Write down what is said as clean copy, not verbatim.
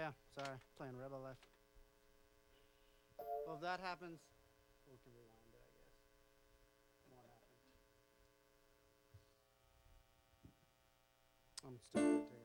yeah, sorry, playing Rebel Life. Well, if that happens, we can rewind it, I guess. What happened? I'm still gonna take